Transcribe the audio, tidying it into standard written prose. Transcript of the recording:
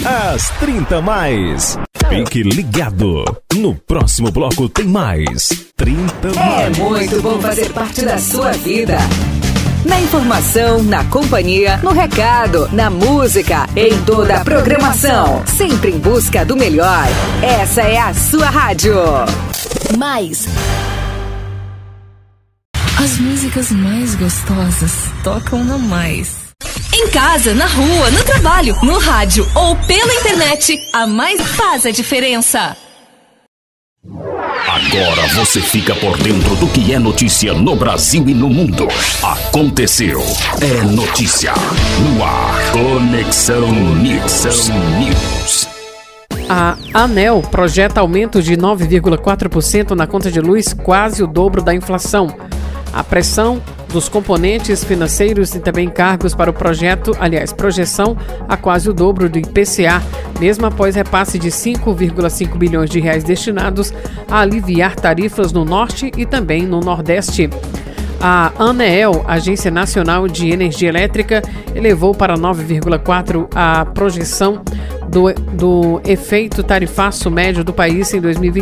As 30 mais. Fique ligado. No próximo bloco tem mais 30 mais. É muito bom fazer parte da sua vida. Na informação, na companhia, no recado, na música, em toda a programação. Sempre em busca do melhor. Essa é a sua rádio. Mais. As músicas mais gostosas tocam na Mais. Em casa, na rua, no trabalho, no rádio ou pela internet, a Mais faz a diferença. Agora você fica por dentro do que é notícia no Brasil e no mundo. Aconteceu. É notícia. No ar. Conexão News. A ANEEL projeta aumento de 9,4% na conta de luz, quase o dobro da inflação. A pressão dos componentes financeiros e também cargos para o projeto, projeção a quase o dobro do IPCA, mesmo após repasse de 5,5 bilhões de reais destinados a aliviar tarifas no Norte e também no Nordeste. A ANEEL, Agência Nacional de Energia Elétrica, elevou para 9,4% a projeção do efeito tarifaço médio do país em 2020.